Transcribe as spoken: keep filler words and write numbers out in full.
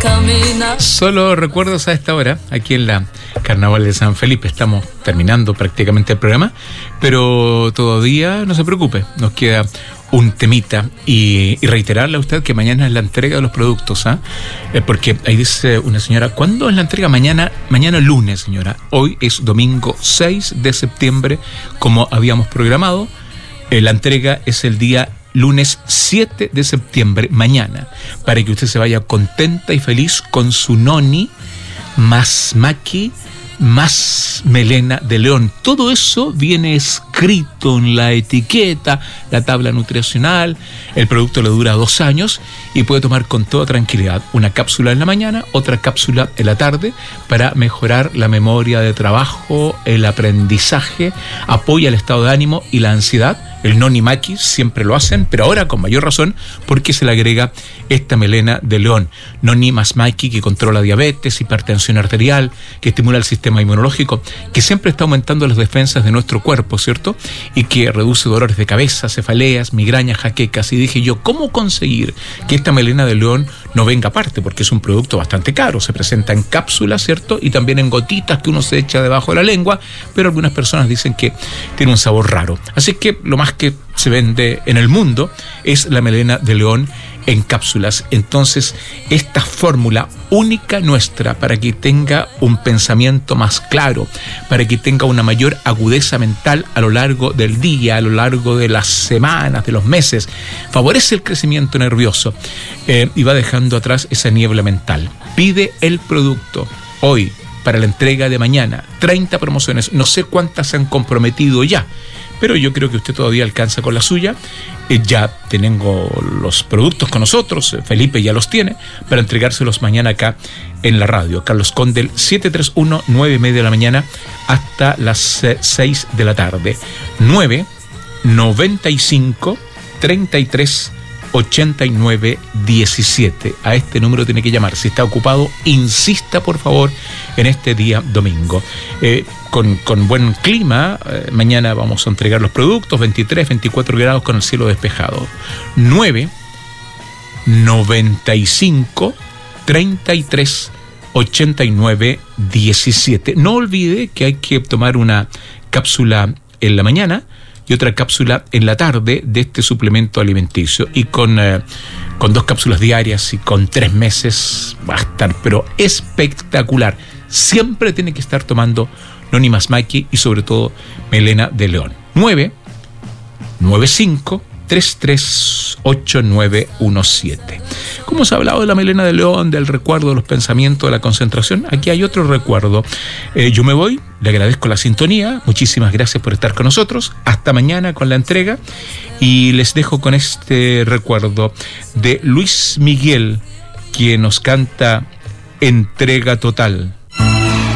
caminar. Solo recuerdos a esta hora, aquí en la Carnaval de San Felipe. Estamos terminando prácticamente el programa, pero todavía no se preocupe, nos queda un temita y, y reiterarle a usted que mañana es la entrega de los productos, ¿ah? ¿eh? Porque ahí dice una señora, ¿cuándo es la entrega? Mañana, mañana lunes, señora. Hoy es domingo seis de septiembre, como habíamos programado. Eh, la entrega es el día lunes siete de septiembre, mañana, para que usted se vaya contenta y feliz con su noni, más maqui, más melena de león. Todo eso viene escrito en la etiqueta, la tabla nutricional. El producto le dura dos años y puede tomar con toda tranquilidad una cápsula en la mañana, otra cápsula en la tarde, para mejorar la memoria de trabajo, el aprendizaje, apoya el estado de ánimo y la ansiedad. El noni maqui siempre lo hacen, pero ahora con mayor razón porque se le agrega esta melena de león. Noni más maqui, que controla diabetes, hipertensión arterial, que estimula el sistema inmunológico, que siempre está aumentando las defensas de nuestro cuerpo, ¿cierto? Y que reduce dolores de cabeza, cefaleas, migrañas, jaquecas. Y dije yo, ¿cómo conseguir que esta melena de león no venga aparte? Porque es un producto bastante caro, se presenta en cápsulas, ¿cierto? Y también en gotitas que uno se echa debajo de la lengua, pero algunas personas dicen que tiene un sabor raro. Así que lo más que se vende en el mundo es la melena de león en cápsulas. Entonces, esta fórmula única nuestra, para que tenga un pensamiento más claro, para que tenga una mayor agudeza mental a lo largo del día, a lo largo de las semanas, de los meses, favorece el crecimiento nervioso eh, y va dejando atrás esa niebla mental. Pide el producto hoy para la entrega de mañana. treinta promociones, no sé cuántas se han comprometido ya, pero yo creo que usted todavía alcanza con la suya. Eh, ya tenemos los productos con nosotros, Felipe ya los tiene, para entregárselos mañana acá en la radio. Carlos Condel, siete tres uno, nueve y media de la mañana hasta las seis de la tarde. nueve noventa y cinco, treinta y tres, ochenta y nueve, diecisiete. A este número tiene que llamar. Si está ocupado, insista por favor en este día domingo. Eh, con, con buen clima, eh, mañana vamos a entregar los productos, veintitrés, veinticuatro grados con el cielo despejado. nueve noventa y cinco, treinta y tres, ochenta y nueve, diecisiete. No olvide que hay que tomar una cápsula en la mañana y otra cápsula en la tarde de este suplemento alimenticio. Y con, eh, con dos cápsulas diarias y con tres meses va a estar, pero espectacular. Siempre tiene que estar tomando noni más maqui y sobre todo melena de león. nueve noventa y cinco, treinta y tres, ochenta y nueve, diecisiete. Como se ha hablado de la melena de león, del recuerdo, de los pensamientos, de la concentración, aquí hay otro recuerdo. Eh, yo me voy, le agradezco la sintonía, muchísimas gracias por estar con nosotros. Hasta mañana con la entrega y les dejo con este recuerdo de Luis Miguel, quien nos canta Entrega Total.